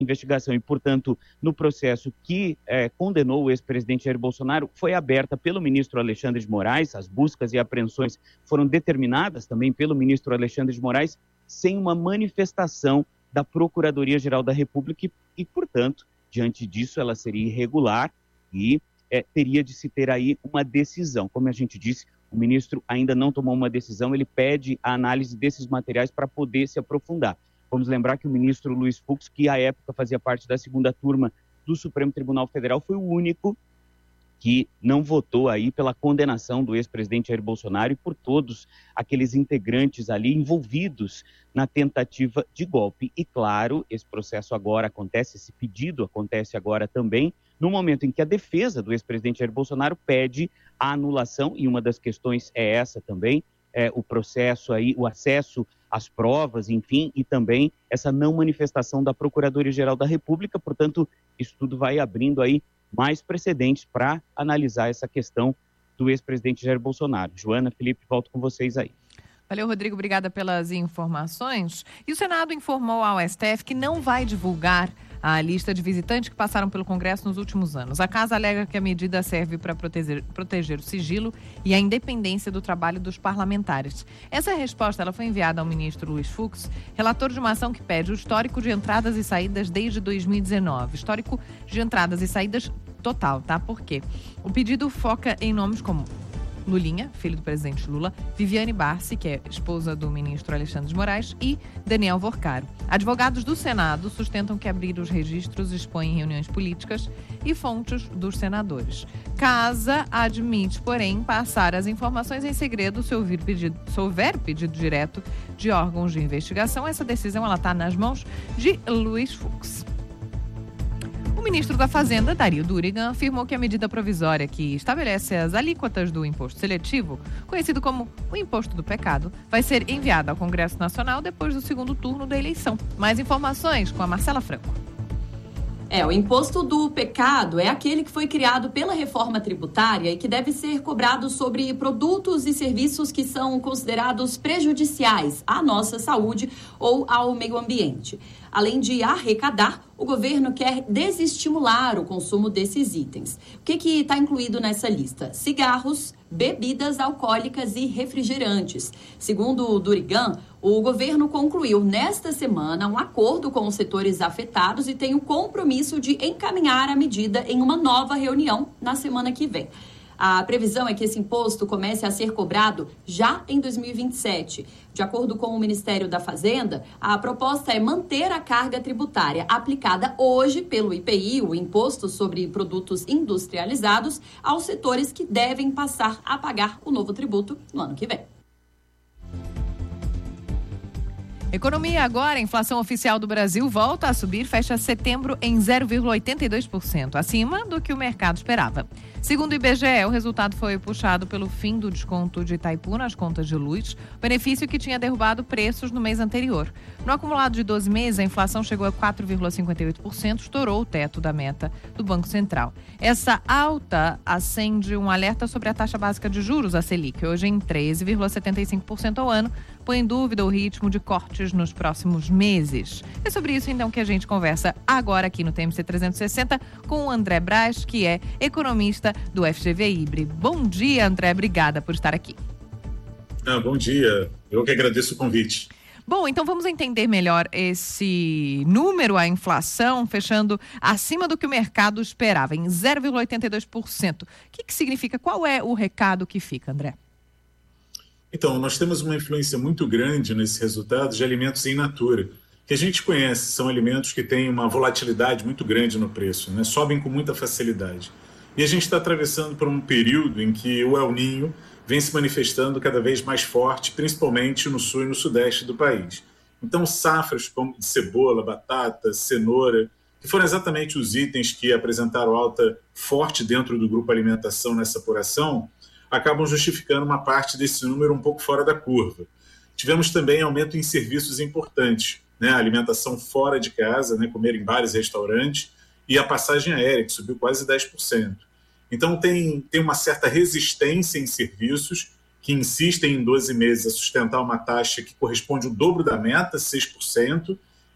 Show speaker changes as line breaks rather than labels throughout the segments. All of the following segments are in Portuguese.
investigação e, portanto, no processo que condenou o ex-presidente Jair Bolsonaro, foi aberta pelo ministro Alexandre de Moraes, as buscas e apreensões foram determinadas também pelo ministro Alexandre de Moraes, sem uma manifestação da Procuradoria-Geral da República e, portanto, diante disso, ela seria irregular e teria de se ter aí uma decisão. Como a gente disse, o ministro ainda não tomou uma decisão, ele pede a análise desses materiais para poder se aprofundar. Vamos lembrar que o ministro Luiz Fux, que à época fazia parte da segunda turma do Supremo Tribunal Federal, foi o único que não votou aí pela condenação do ex-presidente Jair Bolsonaro e por todos aqueles integrantes ali envolvidos na tentativa de golpe. E claro, esse processo agora acontece, esse pedido acontece agora também, no momento em que a defesa do ex-presidente Jair Bolsonaro pede a anulação, e uma das questões é essa também, o processo aí, o acesso às provas, enfim, e também essa não manifestação da Procuradoria-Geral da República. Portanto, isso tudo vai abrindo aí mais precedentes para analisar essa questão do ex-presidente Jair Bolsonaro. Joana, Felipe, volto com vocês aí.
Valeu, Rodrigo, obrigada pelas informações. E o Senado informou ao STF que não vai divulgar a lista de visitantes que passaram pelo Congresso nos últimos anos. A casa alega que a medida serve para proteger o sigilo e a independência do trabalho dos parlamentares. Essa resposta ela foi enviada ao ministro Luiz Fux, relator de uma ação que pede o histórico de entradas e saídas desde 2019. Histórico de entradas e saídas total, tá? Por quê? O pedido foca em nomes como Lulinha, filho do presidente Lula, Viviane Barsi, que é esposa do ministro Alexandre de Moraes, e Daniel Vorcaro. Advogados do Senado sustentam que abrir os registros expõe reuniões políticas e fontes dos senadores. Casa admite, porém, passar as informações em segredo se houver pedido direto de órgãos de investigação. Essa decisão está nas mãos de Luiz Fux. O ministro da Fazenda, Dario Durigan, afirmou que a medida provisória que estabelece as alíquotas do imposto seletivo, conhecido como o imposto do pecado, vai ser enviada ao Congresso Nacional depois do segundo turno da eleição. Mais informações com a Marcela Franco.
O imposto do pecado é aquele que foi criado pela reforma tributária e que deve ser cobrado sobre produtos e serviços que são considerados prejudiciais à nossa saúde ou ao meio ambiente. Além de arrecadar, o governo quer desestimular o consumo desses itens. O que está incluído nessa lista? Cigarros, bebidas alcoólicas e refrigerantes. Segundo o Durigan, o governo concluiu nesta semana um acordo com os setores afetados e tem o compromisso de encaminhar a medida em uma nova reunião na semana que vem. A previsão é que esse imposto comece a ser cobrado já em 2027. De acordo com o Ministério da Fazenda, a proposta é manter a carga tributária aplicada hoje pelo IPI, o Imposto sobre Produtos Industrializados, aos setores que devem passar a pagar o novo tributo no ano que vem.
Economia agora, a inflação oficial do Brasil volta a subir, fecha setembro em 0,82%, acima do que o mercado esperava. Segundo o IBGE, o resultado foi puxado pelo fim do desconto de Itaipu nas contas de luz, benefício que tinha derrubado preços no mês anterior. No acumulado de 12 meses, a inflação chegou a 4,58%, estourou o teto da meta do Banco Central. Essa alta acende um alerta sobre a taxa básica de juros, a Selic, hoje em 13,75% ao ano, põe em dúvida o ritmo de cortes nos próximos meses. É sobre isso, então, que a gente conversa agora aqui no TMC 360 com o André Braz, que é economista do FGV Ibre. Bom dia, André. Obrigada por estar aqui.
Bom dia. Eu que agradeço o convite.
Bom, então vamos entender melhor esse número, a inflação, fechando acima do que o mercado esperava, em 0,82%. O que significa? Qual é o recado que fica, André?
Então, nós temos uma influência muito grande nesse resultado de alimentos in natura, que a gente conhece, são alimentos que têm uma volatilidade muito grande no preço, né? Sobem com muita facilidade. E a gente está atravessando por um período em que o El Niño vem se manifestando cada vez mais forte, principalmente no sul e no sudeste do país. Então, safras como de cebola, batata, cenoura, que foram exatamente os itens que apresentaram alta forte dentro do grupo alimentação nessa apuração, acabam justificando uma parte desse número um pouco fora da curva. Tivemos também aumento em serviços importantes, né? A alimentação fora de casa, né? Comer em bares e restaurantes, e a passagem aérea, que subiu quase 10%. Então, tem uma certa resistência em serviços que insistem em 12 meses a sustentar uma taxa que corresponde ao dobro da meta, 6%,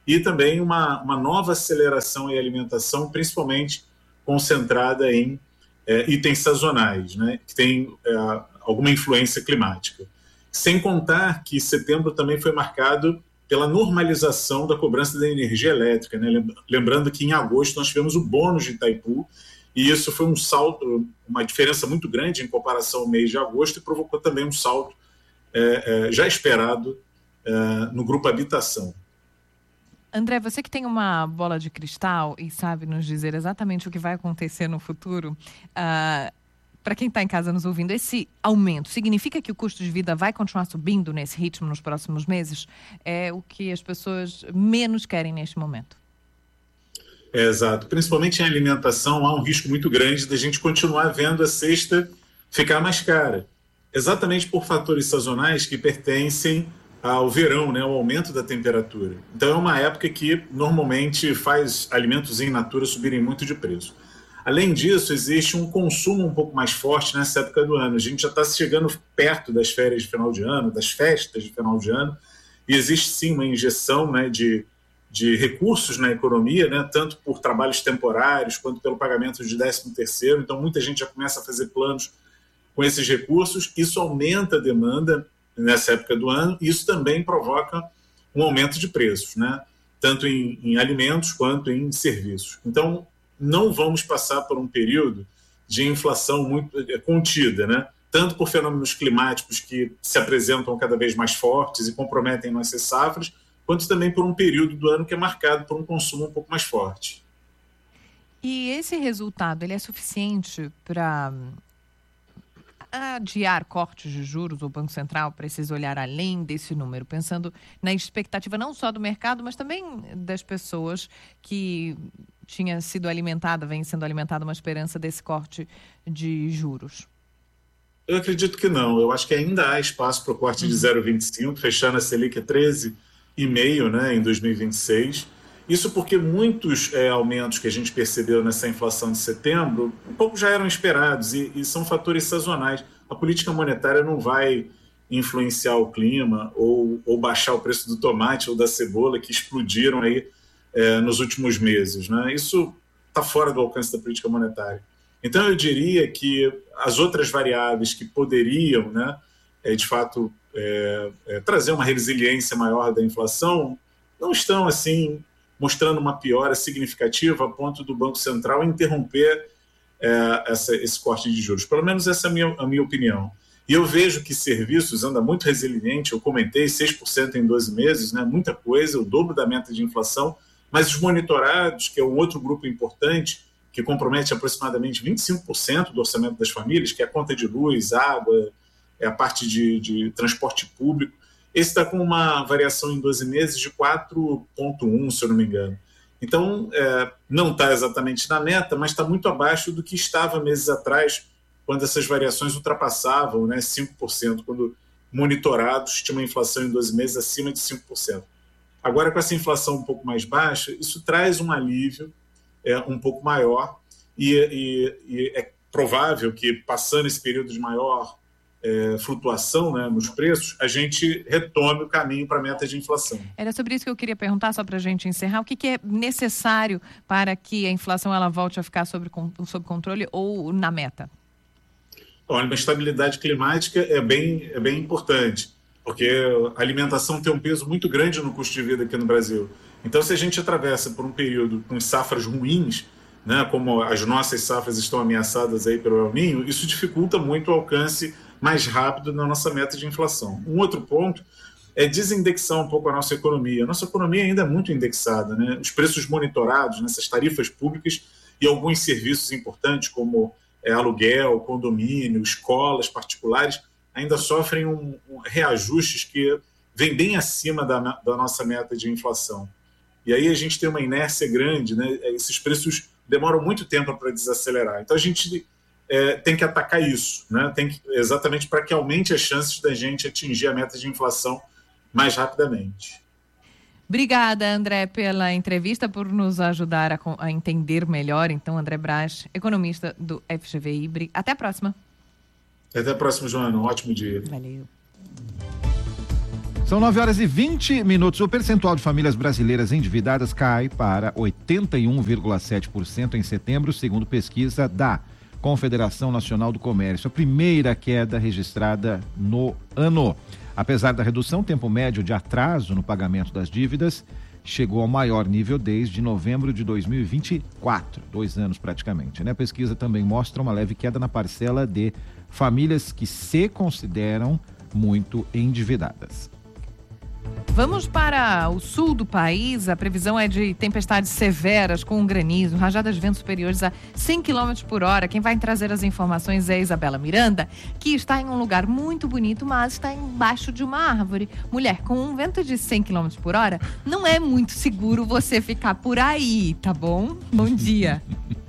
e também uma nova aceleração em alimentação, principalmente concentrada em itens sazonais, né, que tem alguma influência climática. Sem contar que setembro também foi marcado pela normalização da cobrança da energia elétrica, né? Lembrando que em agosto nós tivemos o bônus de Itaipu, e isso foi um salto, uma diferença muito grande em comparação ao mês de agosto, e provocou também um salto já esperado no grupo habitação.
André, você que tem uma bola de cristal e sabe nos dizer exatamente o que vai acontecer no futuro, para quem está em casa nos ouvindo, esse aumento significa que o custo de vida vai continuar subindo nesse ritmo nos próximos meses? É o que as pessoas menos querem neste momento.
Exato. Principalmente em alimentação, há um risco muito grande da gente continuar vendo a cesta ficar mais cara. Exatamente por fatores sazonais que pertencem ao verão, né, o aumento da temperatura. Então é uma época que normalmente faz alimentos in natura subirem muito de preço. Além disso, existe um consumo um pouco mais forte nessa época do ano. A gente já está chegando perto das férias de final de ano, das festas de final de ano, e existe sim uma injeção, né, de recursos na economia, né, tanto por trabalhos temporários quanto pelo pagamento de 13º. Então muita gente já começa a fazer planos com esses recursos. Isso aumenta a demanda nessa época do ano, e isso também provoca um aumento de preços, né? Tanto em alimentos quanto em serviços. Então, não vamos passar por um período de inflação muito contida, né? Tanto por fenômenos climáticos que se apresentam cada vez mais fortes e comprometem nossas safras, quanto também por um período do ano que é marcado por um consumo um pouco mais forte.
E esse resultado, ele é suficiente para adiar cortes de juros? O Banco Central precisa olhar além desse número, pensando na expectativa não só do mercado, mas também das pessoas que vem sendo alimentada uma esperança desse corte de juros?
Eu acredito que não. Eu acho que ainda há espaço para o corte de 0,25, fechando a Selic a 13,5, né, em 2026. Isso porque muitos aumentos que a gente percebeu nessa inflação de setembro, um pouco já eram esperados e são fatores sazonais. A política monetária não vai influenciar o clima ou baixar o preço do tomate ou da cebola, que explodiram aí nos últimos meses, né? Isso está fora do alcance da política monetária. Então eu diria que as outras variáveis que poderiam, né, de fato trazer uma resiliência maior da inflação não estão assim mostrando uma piora significativa a ponto do Banco Central interromper esse corte de juros. Pelo menos essa é a minha opinião. E eu vejo que serviços anda muito resiliente. Eu comentei 6% em 12 meses, né? Muita coisa, o dobro da meta de inflação, mas os monitorados, que é um outro grupo importante, que compromete aproximadamente 25% do orçamento das famílias, que é a conta de luz, água, a parte de transporte público, esse está com uma variação em 12 meses de 4,1, se eu não me engano. Então, não está exatamente na meta, mas está muito abaixo do que estava meses atrás, quando essas variações ultrapassavam, né, 5%, quando monitorados tinha uma inflação em 12 meses acima de 5%. Agora, com essa inflação um pouco mais baixa, isso traz um alívio um pouco maior e é provável que, passando esse período de maior flutuação, né, nos preços, a gente retome o caminho para a meta de inflação. Era
sobre isso que eu queria perguntar, só para a gente encerrar. O que é necessário para que a inflação ela volte a ficar sob controle ou na meta?
Olha, uma estabilidade climática é bem importante, porque a alimentação tem um peso muito grande no custo de vida aqui no Brasil. Então, se a gente atravessa por um período com safras ruins, né, como as nossas safras estão ameaçadas aí pelo El Niño, isso dificulta muito o alcance mais rápido na nossa meta de inflação. Um outro ponto é desindexar um pouco a nossa economia. A nossa economia ainda é muito indexada, né? Os preços monitorados nessas tarifas públicas e alguns serviços importantes, como aluguel, condomínio, escolas particulares, ainda sofrem reajustes que vêm bem acima da nossa meta de inflação. E aí a gente tem uma inércia grande, né? Esses preços demoram muito tempo para desacelerar. Então a gente tem que atacar isso, né? Exatamente para que aumente as chances da gente atingir a meta de inflação mais rapidamente.
Obrigada, André, pela entrevista, por nos ajudar a entender melhor. Então, André Braz, economista do FGV. Até a próxima.
Até a próxima, Joana. Um ótimo dia.
Valeu.
São 9h20. O percentual de famílias brasileiras endividadas cai para 81,7% em setembro, segundo pesquisa da Confederação Nacional do Comércio, a primeira queda registrada no ano. Apesar da redução, o tempo médio de atraso no pagamento das dívidas chegou ao maior nível desde novembro de 2024, 2 anos praticamente, né? A pesquisa também mostra uma leve queda na parcela de famílias que se consideram muito endividadas.
Vamos para o sul do país. A previsão é de tempestades severas com granizo, rajadas de vento superiores a 100 km por hora. Quem vai trazer as informações é a Isabela Miranda, que está em um lugar muito bonito, mas está embaixo de uma árvore. Mulher, com um vento de 100 km por hora, não é muito seguro você ficar por aí, tá bom? Bom dia.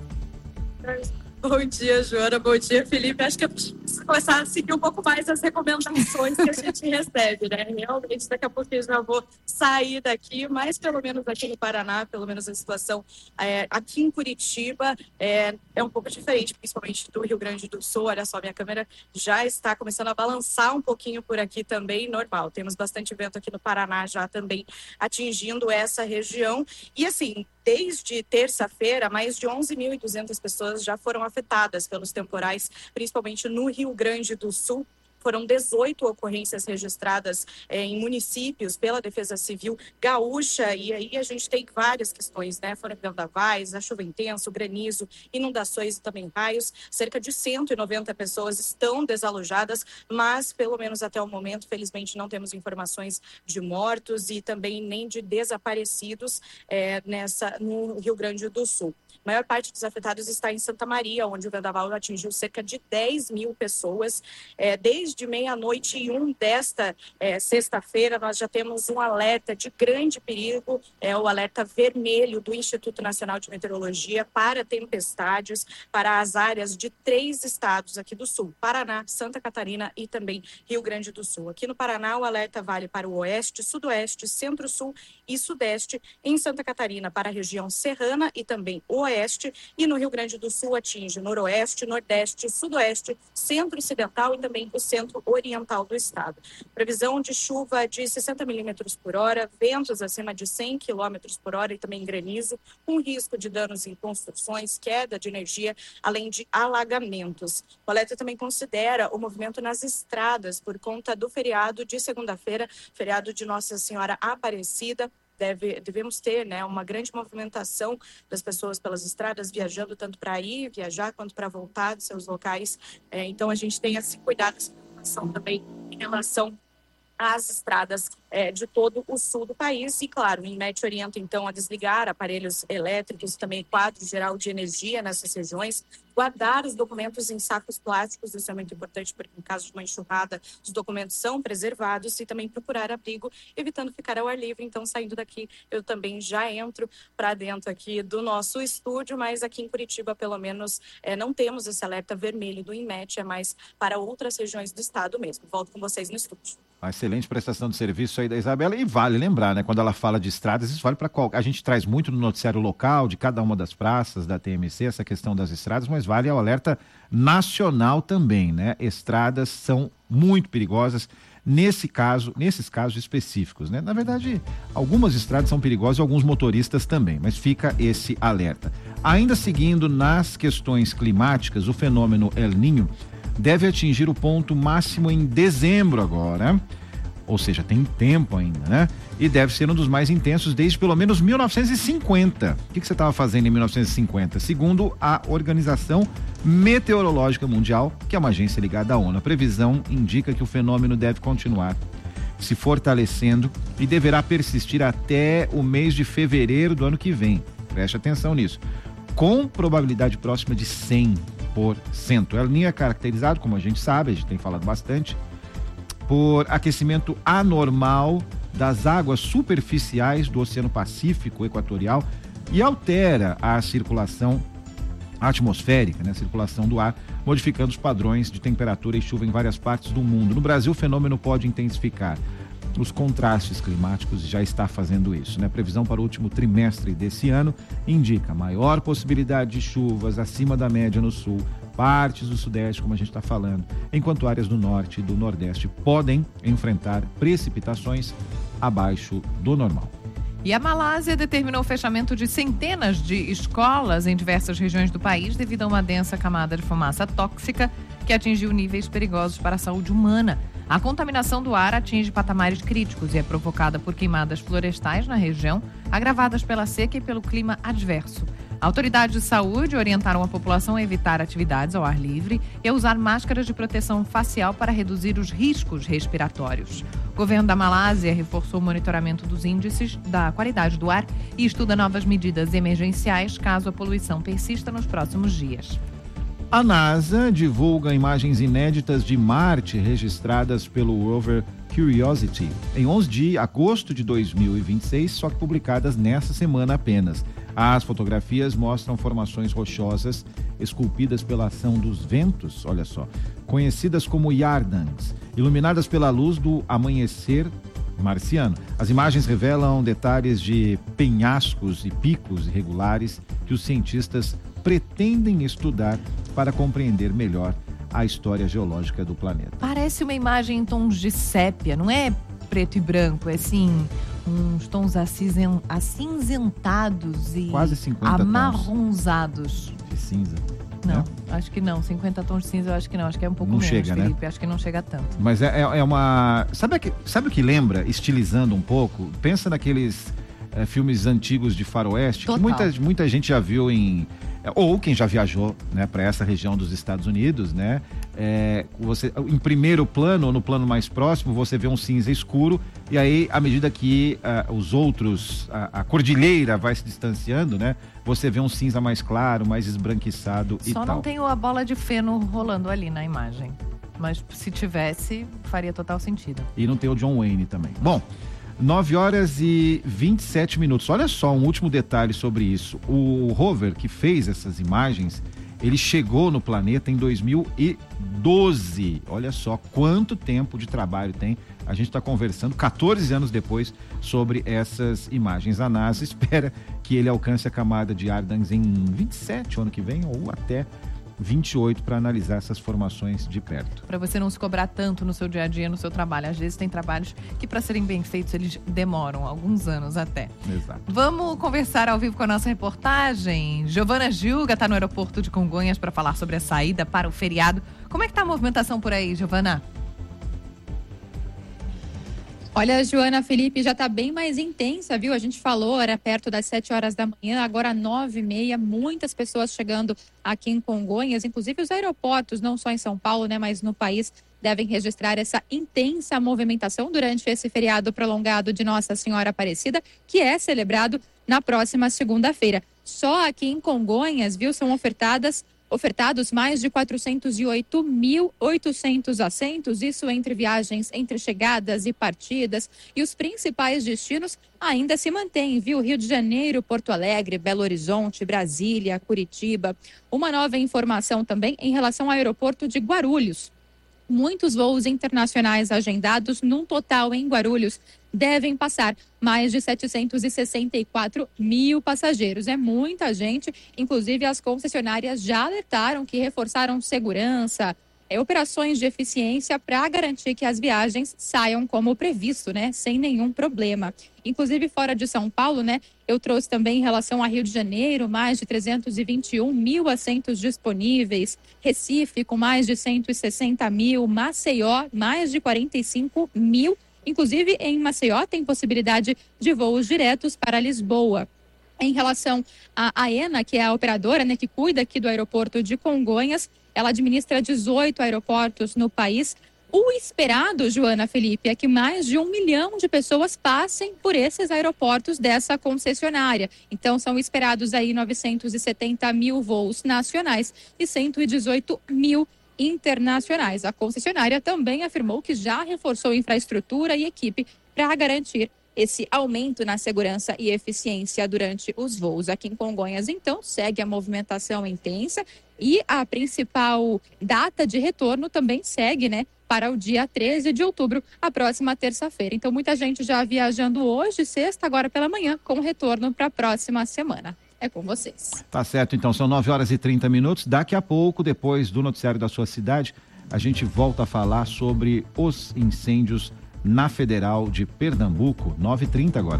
Bom dia, Joana. Bom dia, Felipe. Acho que eu preciso começar a seguir um pouco mais as recomendações que a gente recebe, né? Realmente, daqui a pouco eu já vou sair daqui, mas pelo menos aqui no Paraná, pelo menos a situação aqui em Curitiba é um pouco diferente, principalmente do Rio Grande do Sul. Olha só, minha câmera já está começando a balançar um pouquinho por aqui também, normal. Temos bastante vento aqui no Paraná já também atingindo essa região. E assim, desde terça-feira, mais de 11.200 pessoas já foram afetadas pelos temporais, principalmente no Rio Grande do Sul. Foram 18 ocorrências registradas em municípios pela Defesa Civil Gaúcha, e aí a gente tem várias questões, né? Foram vendavais, a chuva intensa, o granizo, inundações e também raios. Cerca de 190 pessoas estão desalojadas, mas pelo menos até o momento, felizmente, não temos informações de mortos e também nem de desaparecidos no Rio Grande do Sul. A maior parte dos afetados está em Santa Maria, onde o vendaval atingiu cerca de 10 mil pessoas. Desde meia-noite e 1 desta sexta-feira, nós já temos um alerta de grande perigo, o alerta vermelho do Instituto Nacional de Meteorologia para tempestades, para as áreas de 3 estados aqui do Sul: Paraná, Santa Catarina e também Rio Grande do Sul. Aqui no Paraná, o alerta vale para o Oeste, Sudoeste, Centro-Sul e Sudeste. Em Santa Catarina, para a região serrana e também Oeste. E no Rio Grande do Sul atinge Noroeste, Nordeste, Sudoeste, Centro-Ocidental e também o Centro-Oriental do estado. Previsão de chuva de 60 milímetros por hora, ventos acima de 100 quilômetros por hora e também granizo, com risco de danos em construções, queda de energia, além de alagamentos. O alerta também considera o movimento nas estradas por conta do feriado de segunda-feira, feriado de Nossa Senhora Aparecida. Devemos ter, né, uma grande movimentação das pessoas pelas estradas, viajando tanto para ir, viajar, quanto para voltar dos seus locais. Então, a gente tem esse cuidado, essa preocupação também em relação às estradas de todo o sul do país. E, claro, o INMET orienta, então, a desligar aparelhos elétricos, também quadro geral de energia nessas regiões, guardar os documentos em sacos plásticos. Isso é muito importante, porque em caso de uma enxurrada, os documentos são preservados, e também procurar abrigo, evitando ficar ao ar livre. Então, saindo daqui, eu também já entro para dentro aqui do nosso estúdio, mas aqui em Curitiba, pelo menos, não temos esse alerta vermelho do INMET, é mais para outras regiões do estado mesmo. Volto com vocês no estúdio.
Uma excelente prestação de serviço aí da Isabela, e vale lembrar, né, quando ela fala de estradas, isso vale para qualquer. A gente traz muito no noticiário local de cada uma das praças da TMC essa questão das estradas, mas vale ao alerta nacional também, né? Estradas são muito perigosas nesses casos específicos, né? Na verdade, algumas estradas são perigosas e alguns motoristas também, mas fica esse alerta. Ainda seguindo nas questões climáticas, o fenômeno El Niño deve atingir o ponto máximo em dezembro agora, ou seja, tem tempo ainda, né? E deve ser um dos mais intensos desde pelo menos 1950. O que você estava fazendo em 1950? Segundo a Organização Meteorológica Mundial, que é uma agência ligada à ONU, a previsão indica que o fenômeno deve continuar se fortalecendo e deverá persistir até o mês de fevereiro do ano que vem. Preste atenção nisso. Com probabilidade próxima de 100%. El Niño é caracterizado, como a gente sabe, a gente tem falado bastante, por aquecimento anormal das águas superficiais do Oceano Pacífico Equatorial e altera a circulação atmosférica, né, a circulação do ar, modificando os padrões de temperatura e chuva em várias partes do mundo. No Brasil, o fenômeno pode intensificar. Os contrastes climáticos já está fazendo isso, né? A previsão para o último trimestre desse ano indica maior possibilidade de chuvas acima da média no sul, partes do Sudeste, como a gente está falando, enquanto áreas do Norte e do Nordeste podem enfrentar precipitações abaixo do normal.
E a Malásia determinou o fechamento de centenas de escolas em diversas regiões do país devido a uma densa camada de fumaça tóxica que atingiu níveis perigosos para a saúde humana. A contaminação do ar atinge patamares críticos e é provocada por queimadas florestais na região, agravadas pela seca e pelo clima adverso. Autoridades de saúde orientaram a população a evitar atividades ao ar livre e a usar máscaras de proteção facial para reduzir os riscos respiratórios. O governo da Malásia reforçou o monitoramento dos índices da qualidade do ar e estuda novas medidas emergenciais caso a poluição persista nos próximos dias.
A NASA divulga imagens inéditas de Marte registradas pelo rover Curiosity em 11 de agosto de 2026, só que publicadas nessa semana apenas. As fotografias mostram formações rochosas esculpidas pela ação dos ventos, olha só, conhecidas como Yardans, iluminadas pela luz do amanhecer marciano. As imagens revelam detalhes de penhascos e picos irregulares que os cientistas pretendem estudar para compreender melhor a história geológica do planeta.
Parece uma imagem em tons de sépia, não é preto e branco, é assim, uns tons acinzentados e
quase 50
amarronzados.
Tons de cinza.
Não,
né?
Acho que não. 50 tons de cinza eu acho que não. Acho que é um pouco
não
menos,
chega,
Felipe.
Né?
Acho que não chega tanto.
Mas é uma... Sabe o que lembra, estilizando um pouco? Pensa naqueles filmes antigos de faroeste,
Total.
Que muita gente já viu ou quem já viajou, né, para essa região dos Estados Unidos, né? Você, em primeiro plano, ou no plano mais próximo, você vê um cinza escuro, e aí, à medida que os outros, a cordilheira vai se distanciando, né? Você vê um cinza mais claro, mais esbranquiçado e tal.
Só não tem a bola de feno rolando ali na imagem. Mas se tivesse, faria total sentido.
E não tem o John Wayne também. Bom, 9h27. Olha só um último detalhe sobre isso. O rover que fez essas imagens, ele chegou no planeta em 2012. Olha só quanto tempo de trabalho tem. A gente está conversando 14 anos depois sobre essas imagens. A NASA espera que ele alcance a camada de Yardans em 27, ano que vem, ou até 28, para analisar essas formações de perto.
Para você não se cobrar tanto no seu dia a dia, no seu trabalho. Às vezes tem trabalhos que, para serem bem feitos, eles demoram alguns anos até.
Exato.
Vamos conversar ao vivo com a nossa reportagem. Giovana Gilga está no aeroporto de Congonhas para falar sobre a saída para o feriado. Como é que está a movimentação por aí, Giovana?
Olha, Joana, Felipe, já está bem mais intensa, viu? A gente falou, era perto das 7 horas da manhã, agora 9h30, muitas pessoas chegando aqui em Congonhas, inclusive os aeroportos, não só em São Paulo, né, mas no país, devem registrar essa intensa movimentação durante esse feriado prolongado de Nossa Senhora Aparecida, que é celebrado na próxima segunda-feira. Só aqui em Congonhas, viu, são ofertados mais de 408.800 assentos, isso entre viagens, entre chegadas e partidas. E os principais destinos ainda se mantêm, viu? Rio de Janeiro, Porto Alegre, Belo Horizonte, Brasília, Curitiba. Uma nova informação também em relação ao aeroporto de Guarulhos. Muitos voos internacionais agendados, num total em Guarulhos, devem passar mais de 764 mil passageiros. É muita gente, inclusive as concessionárias já alertaram que reforçaram segurança, operações de eficiência para garantir que as viagens saiam como previsto, né? Sem nenhum problema. Inclusive fora de São Paulo, né? Eu trouxe também em relação a Rio de Janeiro, mais de 321 mil assentos disponíveis. Recife, com mais de 160 mil. Maceió, mais de 45 mil. Inclusive em Maceió tem possibilidade de voos diretos para Lisboa. Em relação à AENA, que é a operadora, né, que cuida aqui do aeroporto de Congonhas, ela administra 18 aeroportos no país. O esperado, Joana, Felipe, é que mais de 1 milhão de pessoas passem por esses aeroportos dessa concessionária. Então, são esperados aí 970 mil voos nacionais e 118 mil internacionais. A concessionária também afirmou que já reforçou infraestrutura e equipe para garantir esse aumento na segurança e eficiência durante os voos. Aqui em Congonhas, então, segue a movimentação intensa e a principal data de retorno também segue, né, para o dia 13 de outubro, a próxima terça-feira. Então, muita gente já viajando hoje, sexta, agora pela manhã, com retorno para a próxima semana. é com vocês.
Tá certo, então, são 9h30. Daqui a pouco, depois do noticiário da sua cidade, a gente volta a falar sobre os incêndios na Federal de Pernambuco. 9h30 agora.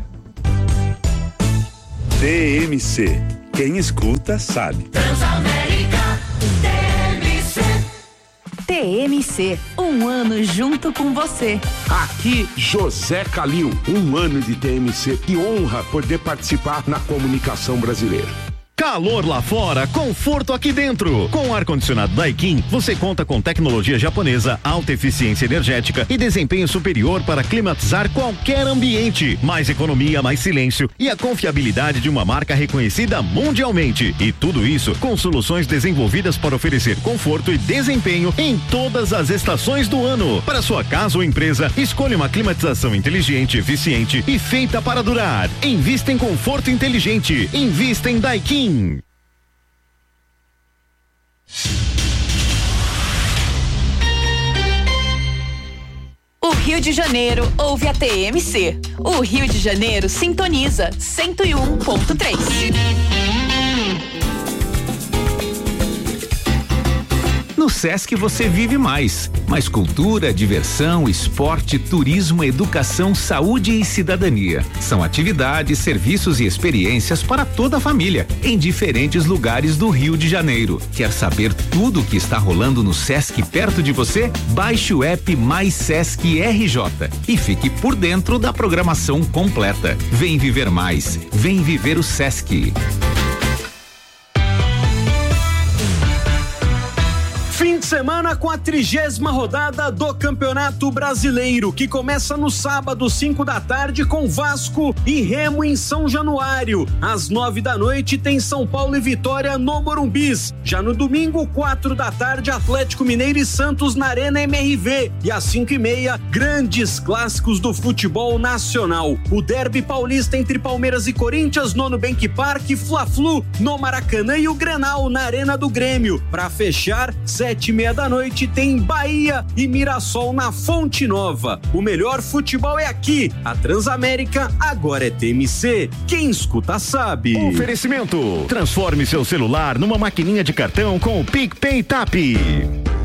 TMC. Quem escuta sabe.
Transamérica TMC. TMC, um ano junto com você.
Aqui, José Calil, um ano de TMC. Que honra poder participar na comunicação brasileira.
Calor lá fora, conforto aqui dentro. Com o ar-condicionado Daikin, você conta com tecnologia japonesa, alta eficiência energética e desempenho superior para climatizar qualquer ambiente. Mais economia, mais silêncio e a confiabilidade de uma marca reconhecida mundialmente. E tudo isso com soluções desenvolvidas para oferecer conforto e desempenho em todas as estações do ano. Para sua casa ou empresa, escolha uma climatização inteligente, eficiente e feita para durar. Invista em conforto inteligente. Invista em Daikin.
O Rio de Janeiro ouve a TMC. O Rio de Janeiro sintoniza 101.3.
No Sesc você vive mais cultura, diversão, esporte, turismo, educação, saúde e cidadania. São atividades, serviços e experiências para toda a família, em diferentes lugares do Rio de Janeiro. Quer saber tudo o que está rolando no Sesc perto de você? Baixe o app Mais Sesc RJ e fique por dentro da programação completa. Vem viver mais, vem viver o Sesc.
Fim de semana com a 30ª rodada do Campeonato Brasileiro, que começa no sábado, 5 da tarde, com Vasco e Remo em São Januário. Às 9 da noite tem São Paulo e Vitória no Morumbis. Já no domingo, 4 da tarde, Atlético Mineiro e Santos na Arena MRV. E às 5h30, grandes clássicos do futebol nacional. O derby paulista entre Palmeiras e Corinthians no Nubank Park, Fla-Flu no Maracanã e o Grenal na Arena do Grêmio. Para fechar, 7h30 da noite tem Bahia e Mirassol na Fonte Nova. O melhor futebol é aqui. A Transamérica agora é TMC. Quem escuta sabe.
Oferecimento. Transforme seu celular numa maquininha de cartão com o PicPay Tap.